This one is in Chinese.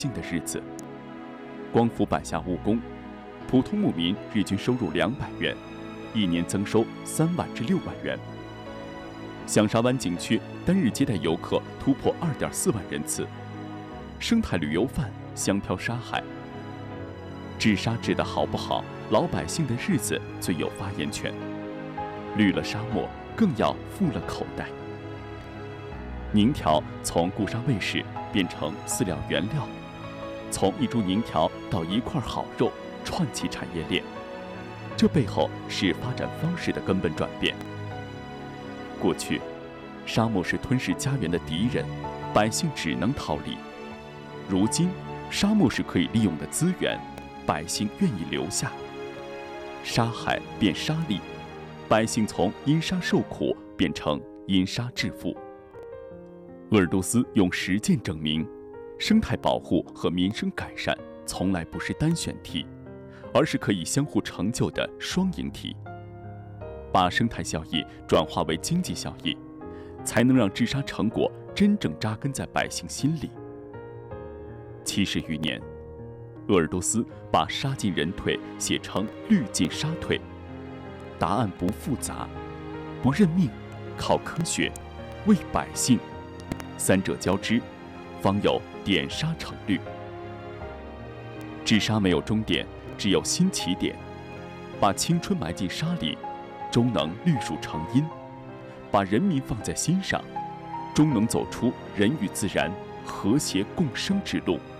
姓的日子。光复百下务工，普通牧民日均收入200元，一年增收3万至6万元。响沙湾景区单日接待游客突破2.4万人次，生态旅游范香飘沙海。治沙治得好不好，老百姓的日子最有发言权。绿了沙漠，更要富了口袋。宁条从固沙卫士变成饲料原料，从一株宁条到一块好肉，串起产业链，这背后是发展方式的根本转变。过去，沙漠是吞噬家园的敌人，百姓只能逃离。如今，沙漠是可以利用的资源，百姓愿意留下。沙海变沙利，百姓从因沙受苦变成因沙致富。鄂尔多斯用实践证明，生态保护和民生改善从来不是单选题，而是可以相互成就的双赢题。把生态效益转化为经济效益，才能让治沙成果真正扎根在百姓心里。70余年，鄂尔多斯把沙进人退写成绿进沙退，答案不复杂，不认命，靠科学，为百姓，三者交织，方有点沙成绿。治沙没有终点，只有新起点。把青春埋进沙里，终能绿树成荫；把人民放在心上，终能走出人与自然和谐共生之路。